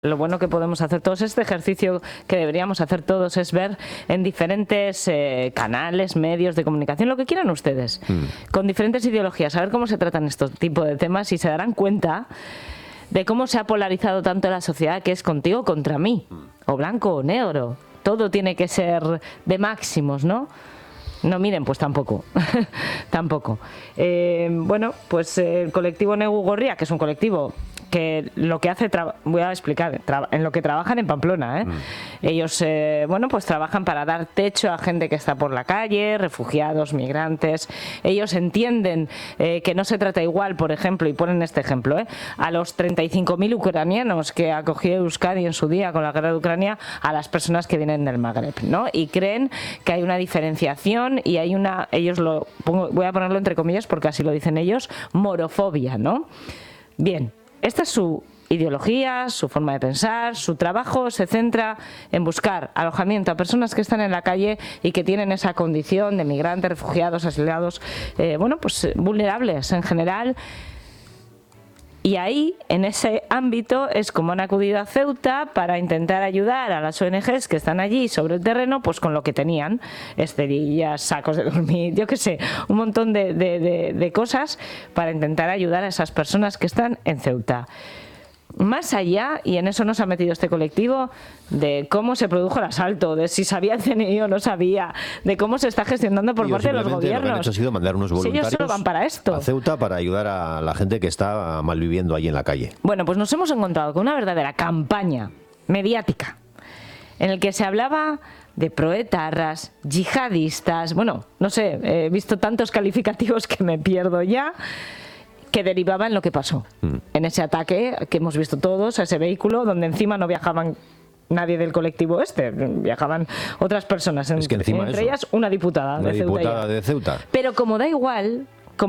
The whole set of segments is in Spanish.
Lo bueno que podemos hacer todos, este ejercicio que deberíamos hacer todos, es ver en diferentes canales, medios de comunicación, lo que quieran ustedes, con diferentes ideologías, a ver cómo se tratan estos tipos de temas y se darán cuenta de cómo se ha polarizado tanto la sociedad, que es contigo o contra mí, o blanco o negro. Todo tiene que ser de máximos, ¿no? No, miren, pues tampoco. Tampoco. Bueno, pues el colectivo Negu Gorria, que es un colectivo que lo que hace, voy a explicar, en lo que trabajan en Pamplona, ellos, bueno, pues trabajan para dar techo a gente que está por la calle, refugiados, migrantes. Ellos entienden que no se trata igual, por ejemplo, y ponen este ejemplo, a los 35.000 ucranianos que acogió Euskadi en su día con la guerra de Ucrania, a las personas que vienen del Magreb, ¿no? Y creen que hay una diferenciación y hay una, ellos lo pongo, voy a ponerlo entre comillas porque así lo dicen ellos, morofobia, ¿no? Bien. Esta es su ideología, su forma de pensar, su trabajo se centra en buscar alojamiento a personas que están en la calle y que tienen esa condición de migrantes, refugiados, asilados, bueno, pues vulnerables en general. Y ahí, en ese ámbito, es como han acudido a Ceuta para intentar ayudar a las ONGs que están allí sobre el terreno, pues con lo que tenían, esterillas, sacos de dormir, yo qué sé, un montón de cosas para intentar ayudar a esas personas que están en Ceuta. Más allá, y en eso nos ha metido este colectivo, de cómo se produjo el asalto, de si sabía el CNI o no sabía, de cómo se está gestionando por parte de los gobiernos. Lo que han hecho ha sido mandar unos voluntarios ellos solo van para esto. A Ceuta para ayudar a la gente que está malviviendo allí en la calle. Bueno, pues nos hemos encontrado con una verdadera campaña mediática en el que se hablaba de proetarras, yihadistas, bueno, no sé, he visto tantos calificativos que me pierdo ya, que derivaba en lo que pasó, en ese ataque que hemos visto todos, a ese vehículo, donde encima no viajaban nadie del colectivo viajaban otras personas, es que encima entre ellas una diputada, de Ceuta. Pero como da igual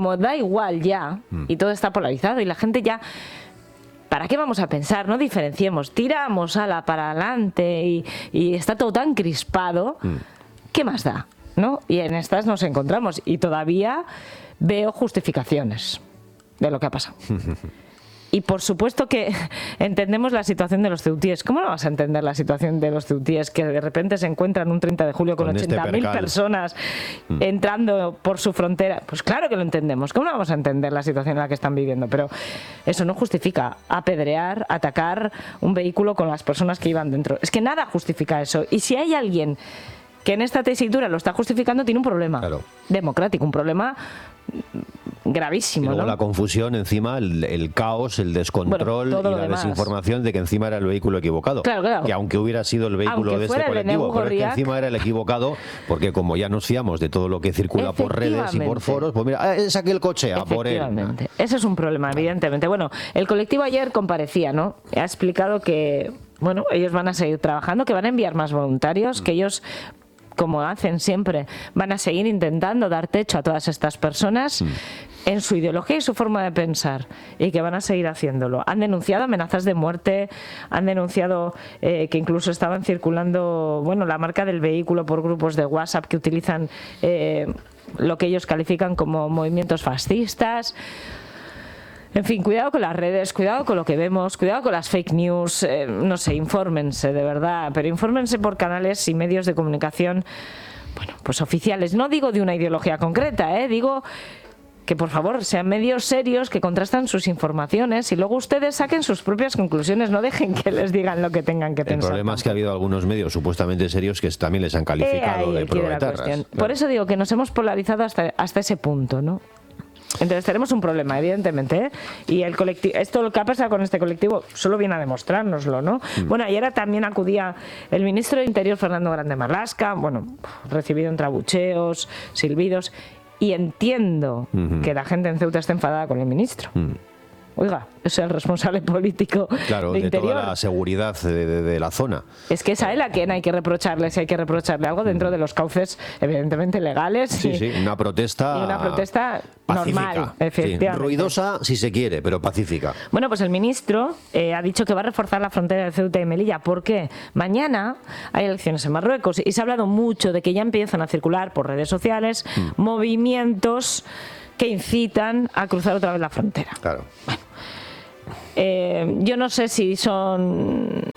ya, y todo está polarizado, y la gente ya, ¿para qué vamos a pensar? No diferenciemos, tiramos para adelante y está todo tan crispado, ¿qué más da? ¿No? Y en estas nos encontramos, y todavía veo justificaciones de lo que ha pasado. Y por supuesto que entendemos la situación de los ceutíes. ¿Cómo no vas a entender la situación de los ceutíes que de repente se encuentran un 30 de julio con 80.000 personas entrando por su frontera? Pues claro que lo entendemos. ¿Cómo no vamos a entender la situación en la que están viviendo? Pero eso no justifica apedrear, atacar un vehículo con las personas que iban dentro. Es que nada justifica eso. Y si hay alguien que en esta tesitura lo está justificando, tiene un problema democrático, un problema gravísimo. Y luego, ¿no? La confusión encima, el caos, el descontrol, y la desinformación de que encima era el vehículo equivocado. Claro. Que aunque hubiera sido el vehículo de este colectivo, pero es que encima era el equivocado, porque como ya nos fiamos de todo lo que circula por redes y por foros, pues mira, es aquel coche, a por él. Ese es un problema, evidentemente. Bueno, el colectivo ayer comparecía, ¿no? Ha explicado que, bueno, ellos van a seguir trabajando, que van a enviar más voluntarios, que ellos, como hacen siempre, van a seguir intentando dar techo a todas estas personas en su ideología y su forma de pensar, y que van a seguir haciéndolo. Han denunciado amenazas de muerte, han denunciado que incluso estaban circulando, bueno, la marca del vehículo por grupos de WhatsApp que utilizan lo que ellos califican como movimientos fascistas. En fin, cuidado con las redes, cuidado con lo que vemos, cuidado con las fake news, no sé, infórmense de verdad, pero infórmense por canales y medios de comunicación, bueno, pues oficiales. No digo de una ideología concreta, digo que por favor sean medios serios que contrastan sus informaciones y luego ustedes saquen sus propias conclusiones, no dejen que les digan lo que tengan que pensar. El problema es que ha habido algunos medios supuestamente serios que también les han calificado de proetarras. Claro. Por eso digo que nos hemos polarizado hasta ese punto, ¿no? Entonces tenemos un problema, evidentemente, y el colectivo, esto lo que ha pasado con este colectivo solo viene a demostrárnoslo, ¿no? Bueno, ayer también acudía el ministro de Interior, Fernando Grande Marlaska, bueno, recibido entre abucheos, silbidos, y entiendo que la gente en Ceuta está enfadada con el ministro. Oiga, es el responsable político de Interior. Toda la seguridad de la zona. Es que es a él a quien hay que reprocharle, si hay que reprocharle algo dentro de los cauces evidentemente legales. Sí, una protesta. Y una protesta pacífica, normal, efectivamente. Ruidosa si se quiere, pero pacífica. Bueno, pues el ministro ha dicho que va a reforzar la frontera de Ceuta y Melilla. ¿Por qué? Mañana hay elecciones en Marruecos y se ha hablado mucho de que ya empiezan a circular por redes sociales movimientos que incitan a cruzar otra vez la frontera. Claro. Bueno, yo no sé si son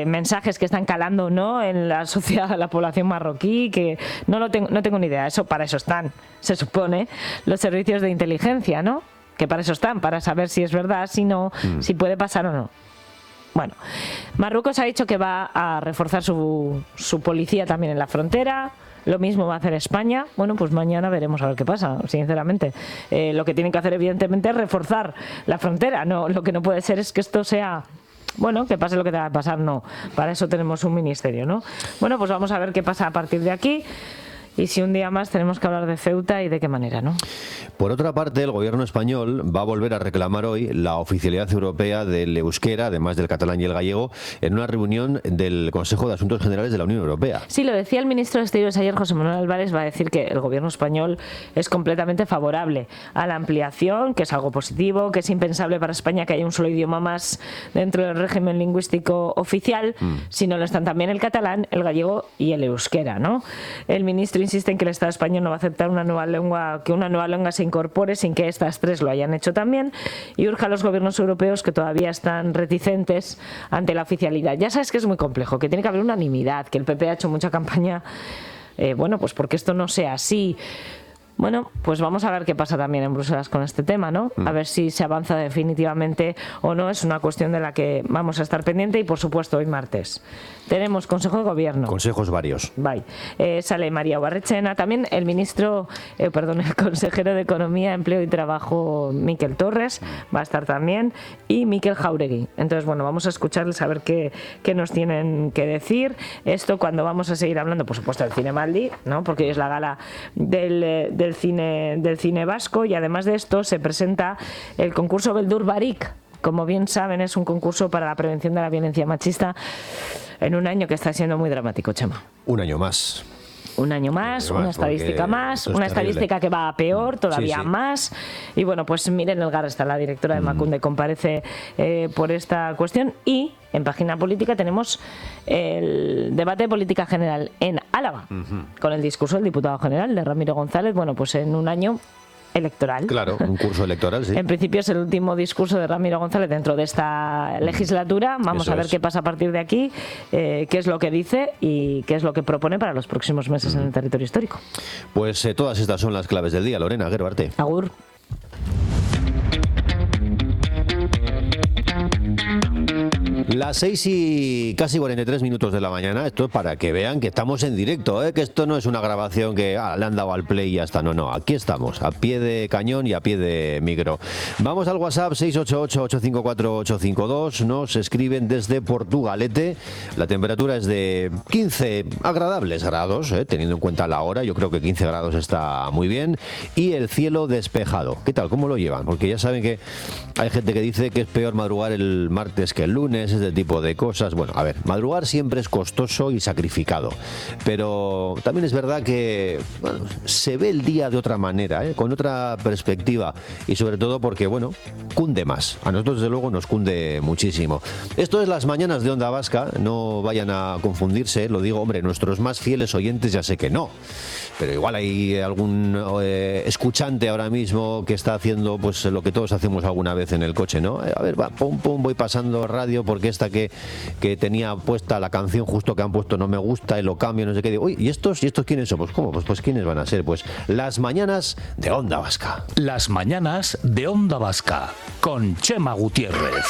mensajes que están calando, ¿no?, en la sociedad, la población marroquí, que no tengo ni idea. Para eso están, se supone, los servicios de inteligencia, ¿no? Que para eso están, para saber si es verdad, si no, si puede pasar o no. Bueno, Marruecos ha dicho que va a reforzar su policía también en la frontera. Lo mismo va a hacer España. Bueno, pues mañana veremos a ver qué pasa, sinceramente. Lo que tienen que hacer, evidentemente, es reforzar la frontera. No, lo que no puede ser es que esto sea... Bueno, que pase lo que tenga que pasar, no. Para eso tenemos un ministerio, ¿no? Bueno, pues vamos a ver qué pasa a partir de aquí. Y si un día más tenemos que hablar de Ceuta y de qué manera, ¿no? Por otra parte, el gobierno español va a volver a reclamar hoy la oficialidad europea del euskera, además del catalán y el gallego, en una reunión del Consejo de Asuntos Generales de la Unión Europea. Sí, lo decía el ministro de Exteriores ayer, José Manuel Álvarez, va a decir que el gobierno español es completamente favorable a la ampliación, que es algo positivo, que es impensable para España que haya un solo idioma más dentro del régimen lingüístico oficial, si no lo están también el catalán, el gallego y el euskera, ¿no? El ministro insiste en que el Estado español no va a aceptar que una nueva lengua se incorpore sin que estas tres lo hayan hecho también, y urge a los gobiernos europeos que todavía están reticentes ante la oficialidad. Ya sabes que es muy complejo, que tiene que haber unanimidad, que el PP ha hecho mucha campaña, bueno, pues porque esto no sea así. Bueno, pues vamos a ver qué pasa también en Bruselas con este tema, ¿no? A ver si se avanza definitivamente o no. Es una cuestión de la que vamos a estar pendiente. Y, por supuesto, hoy martes tenemos Consejo de Gobierno. Consejos varios. Sale María Barrechena. También el el consejero de Economía, Empleo y Trabajo, Miquel Torres, va a estar también. Y Miquel Jauregui. Entonces, bueno, vamos a escucharles a ver qué nos tienen que decir. Esto cuando vamos a seguir hablando, por supuesto, del Cinemaldi, ¿no? Porque hoy es la gala del cine vasco, y además de esto se presenta el concurso Beldur Barik. Como bien saben, es un concurso para la prevención de la violencia machista en un año que está siendo muy dramático, Chema. Un año más. Un año más, una estadística más, una estadística que va a peor, todavía más. Y bueno, pues Miren Elgar, está la directora de Emakunde, comparece por esta cuestión. Y en Página Política tenemos el debate de política general en Álava, con el discurso del diputado general de Ramiro González. Bueno, pues en un año electoral. Claro, un curso electoral, sí. En principio es el último discurso de Ramiro González dentro de esta legislatura. Vamos a ver qué pasa a partir de aquí, qué es lo que dice y qué es lo que propone para los próximos meses en el territorio histórico. Pues todas estas son las claves del día. Lorena, Gero Arte. Agur. Las 6 y casi 43 minutos de la mañana. Esto es para que vean que estamos en directo, que esto no es una grabación que le han dado al play y ya está. No, aquí estamos, a pie de cañón y a pie de micro. Vamos al WhatsApp 688-854-852. Nos escriben desde Portugalete. La temperatura es de 15 agradables grados, teniendo en cuenta la hora. Yo creo que 15 grados está muy bien. Y el cielo despejado. ¿Qué tal? ¿Cómo lo llevan? Porque ya saben que hay gente que dice que es peor madrugar el martes que el lunes, este tipo de cosas. Bueno, a ver, madrugar siempre es costoso y sacrificado, pero también es verdad que se ve el día de otra manera, con otra perspectiva, y sobre todo porque, bueno, cunde más. A nosotros, desde luego, nos cunde muchísimo. Esto es Las Mañanas de Onda Vasca, no vayan a confundirse, lo digo, hombre, nuestros más fieles oyentes ya sé que no, pero igual hay algún escuchante ahora mismo que está haciendo pues lo que todos hacemos alguna vez en el coche, ¿no? A ver, va, pum, voy pasando radio porque esta que tenía puesta la canción justo que han puesto no me gusta y lo cambio, no sé qué. Digo, uy, ¿y estos quiénes son? Pues ¿cómo? Pues ¿quiénes van a ser? Pues Las Mañanas de Onda Vasca. Las Mañanas de Onda Vasca con Chema Gutiérrez.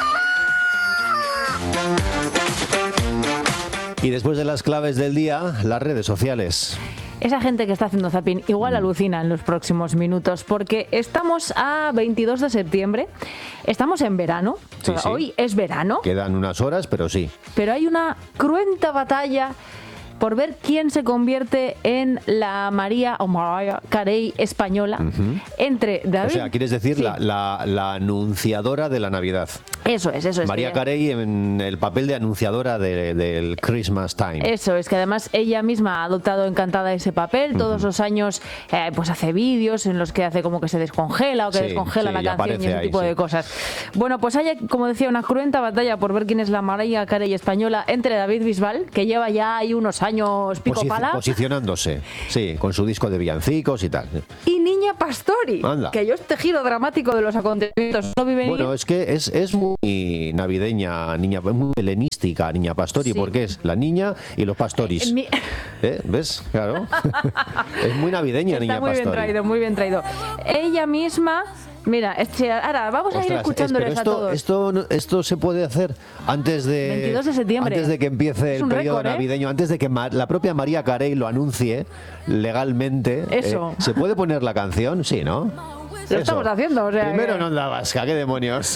Y después de las claves del día, las redes sociales. Esa gente que está haciendo zapping igual alucina en los próximos minutos, porque estamos a 22 de septiembre, estamos en verano, sí. Hoy es verano. Quedan unas horas, pero sí. Pero hay una cruenta batalla por ver quién se convierte en la Mariah Carey española, entre David... O sea, quieres decir sí. la anunciadora de la Navidad. Eso es. Mariah Carey en el papel de anunciadora del Christmas Time. Eso es, que además ella misma ha adoptado encantada ese papel. Todos los años pues hace vídeos en los que hace como que se descongela o que descongela la canción y ese tipo de cosas. Bueno, pues hay, como decía, una cruenta batalla por ver quién es la Mariah Carey española entre David Bisbal, que lleva ya ahí unos años años pico pala. Posicionándose, sí, con su disco de villancicos y tal. Y Niña Pastori, Anda. que yo este giro dramático de los acontecimientos no vive. Bueno, es que es muy navideña, es muy helenística, Niña Pastori, porque es la niña y los pastoris. ¿Ves? Claro. Es muy navideña, Niña Pastori. Muy bien traído. Ella misma... Mira, ahora vamos a ir escuchándoles a todos. Esto se puede hacer antes de 22 de septiembre. Antes de que empiece el periodo navideño, antes de que la propia María Carey lo anuncie legalmente. Eso. ¿Se puede poner la canción? Sí, ¿no? Lo estamos haciendo. O sea, primero en Onda Vasca, ¿qué demonios?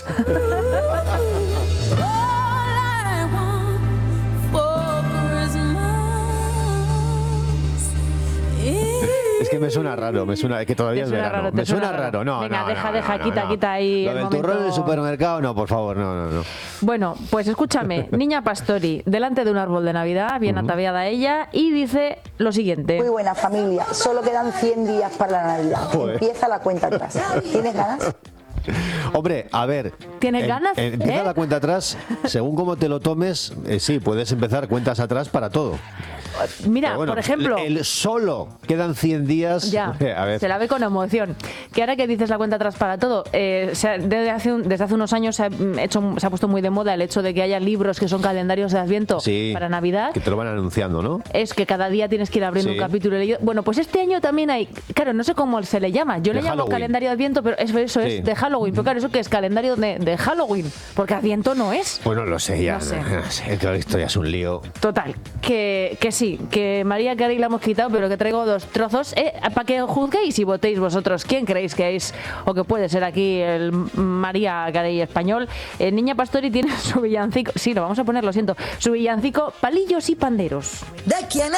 Es que me suena raro, que todavía es verano. Me suena raro, no. Venga, deja, quita ahí. Lo del turrón del supermercado, no, por favor, no. Bueno, pues escúchame, Niña Pastori, delante de un árbol de Navidad, bien ataviada ella, y dice lo siguiente. Muy buena familia, solo quedan 100 días para la Navidad. Joder. Empieza la cuenta atrás. ¿Tienes ganas? Hombre, a ver. ¿Tienes ganas? Empieza la cuenta atrás, según cómo te lo tomes, sí, puedes empezar cuentas atrás para todo. Mira, por ejemplo... El solo quedan 100 días... Ya, a ver. Se la ve con emoción. Que ahora que dices la cuenta atrás para todo, desde hace unos años se ha puesto muy de moda el hecho de que haya libros que son calendarios de Adviento para Navidad. Que te lo van anunciando, ¿no? Es que cada día tienes que ir abriendo un capítulo. Bueno, pues este año también hay... Claro, no sé cómo se le llama. Yo le llamo calendario de Adviento, pero eso es de Halloween. Pero claro, ¿eso qué es? Calendario de Halloween. Porque Adviento no es. Pues no lo sé, ya. No sé. Esto ya es un lío. Total. Que sí, que María Carey la hemos quitado, pero que traigo 2 trozos para que juzguéis y votéis vosotros quién creéis que es o que puede ser aquí el María Carey español. Niña Pastori tiene su villancico, sí, lo vamos a poner, lo siento, su villancico Palillos y Panderos. ¿De quién